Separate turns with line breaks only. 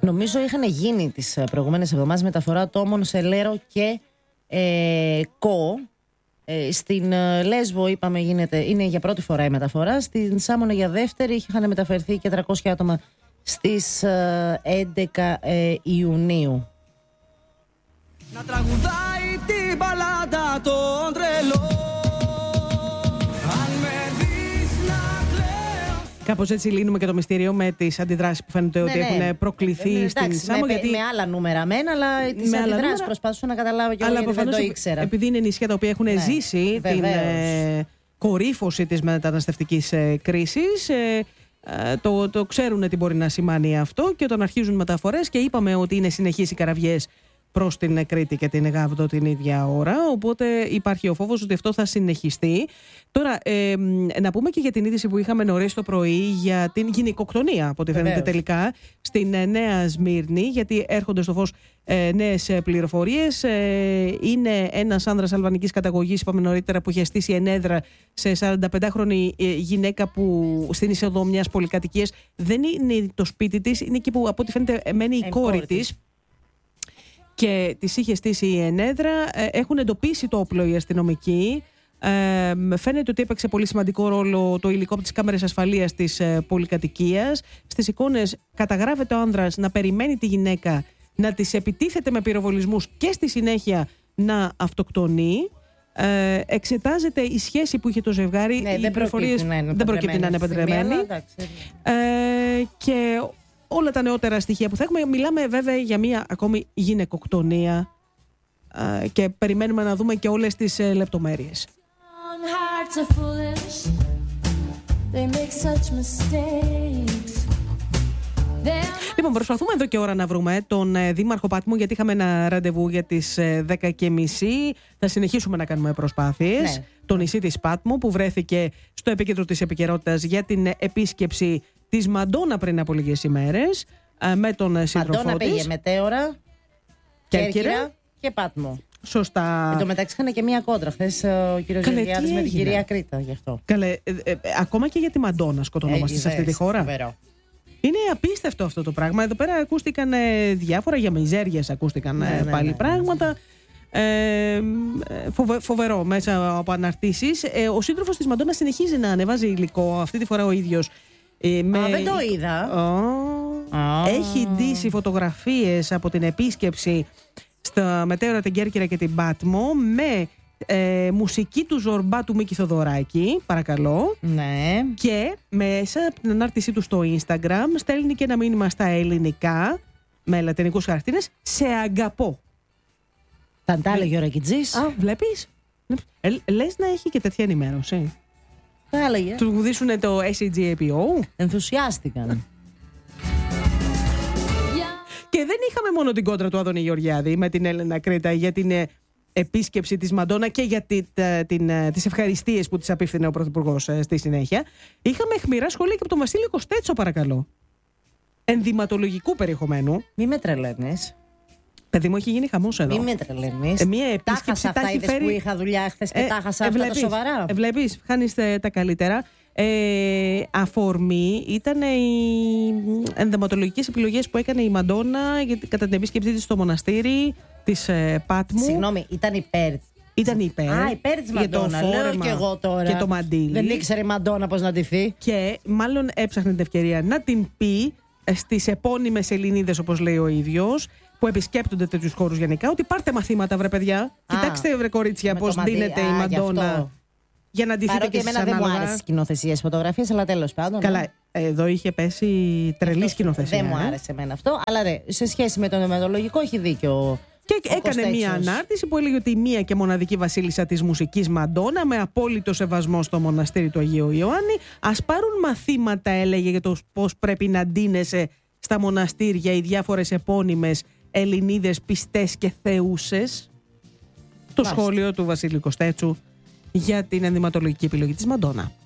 Νομίζω είχαν γίνει τις προηγούμενες εβδομάδες μεταφορά τόμων σε Λέρο και Κο. Στην Λέσβο είπαμε είναι για πρώτη φορά η μεταφορά. Στην Σάμονα για δεύτερη είχαν μεταφερθεί και 300 άτομα στις 11 Ιουνίου.
Να τραγουδάει την μπαλάντα των τρελών.
Κάπως έτσι λύνουμε και το μυστήριο με τις αντιδράσεις που φαίνεται ότι έχουν προκληθεί στην Σάμο.
Γιατί με άλλα νούμερα αλλά τις αντιδράσεις προσπαθούσα να καταλάβω και εγώ, γιατί δεν το ήξερα.
Επειδή είναι νησιά τα οποία έχουν ζήσει την κορύφωση της μεταναστευτικής κρίσης, το ξέρουν τι μπορεί να σημαίνει αυτό, και όταν αρχίζουν μεταφορές, και είπαμε ότι είναι συνεχείς οι καραβιές προς την Κρήτη και την Γάβδο την ίδια ώρα, οπότε υπάρχει ο φόβος ότι αυτό θα συνεχιστεί. Τώρα, να πούμε και για την είδηση που είχαμε νωρίς το πρωί για την γυναικοκτονία, από ό,τι φαίνεται τελικά, στην Νέα Σμύρνη, γιατί έρχονται στο φως νέες πληροφορίες. Είναι ένας άνδρας αλβανικής καταγωγής, είπαμε νωρίτερα, που είχε στήσει ενέδρα σε 45χρονη γυναίκα που στην είσοδο μιας πολυκατοικίας. Δεν είναι το σπίτι της, είναι εκεί που από ό,τι φαίνεται μένει η κόρη της. Και της είχε στήσει η ενέδρα. Έχουν εντοπίσει το όπλο οι αστυνομικοί. Φαίνεται ότι έπαιξε πολύ σημαντικό ρόλο το υλικό από τις κάμερες ασφαλείας της πολυκατοικίας. Στις εικόνες καταγράφεται ο άνδρας να περιμένει τη γυναίκα, να της επιτίθεται με πυροβολισμούς και στη συνέχεια να αυτοκτονεί. Εξετάζεται η σχέση που είχε το ζευγάρι.
Δεν προκύπτει να είναι παντρεμένη.
Και όλα τα νεότερα στοιχεία που θα έχουμε. Μιλάμε βέβαια για μια ακόμη γυναικοκτονία, και περιμένουμε να δούμε και όλες τις λεπτομέρειες. Λοιπόν, προσπαθούμε εδώ και ώρα να βρούμε τον Δήμαρχο Πάτμου, γιατί είχαμε ένα ραντεβού για τις 10:30. Θα συνεχίσουμε να κάνουμε προσπάθειες. Το νησί της Πάτμου, που βρέθηκε στο επίκεντρο της επικαιρότητας για την επίσκεψη της Μαντόνα πριν από λίγες ημέρες, με τον σύντροφό της.
Μαντόνα πήγε Μετέωρα, Κέρκυρα και Πάτμο.
Σωστά.
Εν τω μεταξύ είχαν και μία κόντρα χθες ο κύριος Γεωργιάδης με την κυρία Κρήτα γι' αυτό.
Καλέ, ακόμα και για τη Μαντόνα σκοτωνόμαστε σε αυτή τη χώρα.
Φοβερό.
Είναι απίστευτο αυτό το πράγμα. Εδώ πέρα ακούστηκαν διάφορα, για μιζέριες ακούστηκαν πάλι πράγματα. Φοβερό μέσα από αναρτήσεις. Ο σύντροφος της Μαντόνα συνεχίζει να ανεβάζει υλικό, αυτή τη φορά ο ίδιος.
Δεν το είδα.
Έχει ντύσει φωτογραφίες από την επίσκεψη στα Μετέωρα, την Κέρκυρα και την Πάτμο με μουσική του Ζορμπά του Μίκη Θοδωράκη, παρακαλώ.
Ναι.
Και μέσα από την ανάρτησή του στο Instagram στέλνει και ένα μήνυμα στα ελληνικά με λατινικούς χαρακτήρες: «Σε αγαπώ».
Τα έλεγε ο Ρακιτζής.
Βλέπεις. Λες να έχει και τέτοια ενημέρωση.
Τα έλεγε.
Του γουδίσουνε το SAGAPO.
Ενθουσιάστηκαν.
Και δεν είχαμε μόνο την κόντρα του Άδωνη Γεωργιάδη με την Έλενα Κρήτα για την επίσκεψη της Μαντόνα και για τις ευχαριστίες που της απίφθινε ο Πρωθυπουργός στη συνέχεια. Είχαμε αιχμηρά σχόλια και από τον Βασίλη Κωστέτσο, παρακαλώ. Ενδυματολογικού περιεχομένου.
Μη με τρελαίνεις.
Παιδί μου, έχει γίνει χαμός εδώ.
Μη με τρελαίνεις.
Μια επίσκεψη
τα έχει φέρει. Που είχα δουλειά χθες και τα χάσα αυτά τα σοβαρά.
Βλέπεις, χάνεις τα καλύτερα. Αφορμή ήταν οι ενδυματολογικές επιλογές που έκανε η Μαντόνα κατά την επίσκεψή της στο μοναστήρι της Πάτμου.
Συγγνώμη, ήταν υπέρ.
Ήταν υπέρ.
Υπέρ της Μαντόνα. Λέω και εγώ τώρα.
Και το μαντίλι.
Δεν ήξερε η Μαντόνα πώς να ντυθεί.
Και μάλλον έψαχνε την ευκαιρία να την πει στις επώνυμες Ελληνίδες, όπως λέει ο ίδιος, που επισκέπτονται τέτοιους χώρους γενικά, ότι πάρτε μαθήματα, βρε παιδιά. Κοιτάξτε, βρε κορίτσια, πώς δίνεται η Μαντόνα. Για να ντυθείτε και εσείς ανάλογα.
Δεν μου άρεσε η σκηνοθεσία στις φωτογραφίες, αλλά τέλος πάντων.
Καλά, εδώ είχε πέσει τρελή σκηνοθεσία.
Δεν μου άρεσε εμένα αυτό, αλλά σε σχέση με το ενδυματολογικό έχει δίκιο.
Και έκανε μία ανάρτηση που έλεγε ότι η μία και μοναδική βασίλισσα της μουσικής Μαντόνα, με απόλυτο σεβασμό στο μοναστήρι του Αγίου Ιωάννη, ας πάρουν μαθήματα, έλεγε, για το πώς πρέπει να ντύνεσαι στα μοναστήρια οι διάφορες επώνυμες Ελληνίδες πιστές και θεούσες. Το σχόλιο του Βασίλη Κωστέτσου για την ενδυματολογική επιλογή της Μαντόνα.